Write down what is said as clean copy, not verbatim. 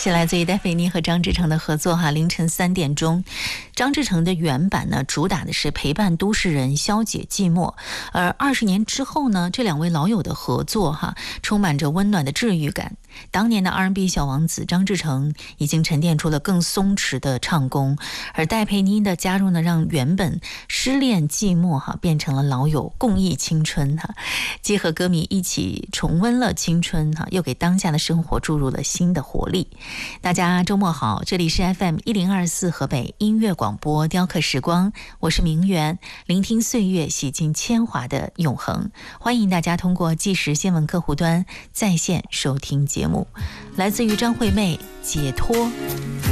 是来自于戴佩妮和张志成的合作凌晨3点钟。张志成的原版呢，主打的是陪伴都市人消解寂寞，而20年之后呢，这两位老友的合作充满着温暖的治愈感。当年的 R&B 小王子张志成已经沉淀出了更松弛的唱功，而戴佩妮的加入呢，让原本失恋寂寞变成了老友共忆青春既和歌迷一起重温了青春又给当下的生活注入了新的活力。大家周末好，这里是 FM1024 河北音乐广播雕刻时光，我是明媛，聆听岁月洗尽铅华的永恒。欢迎大家通过即时新闻客户端在线收听节目，来自于张惠妹解脱。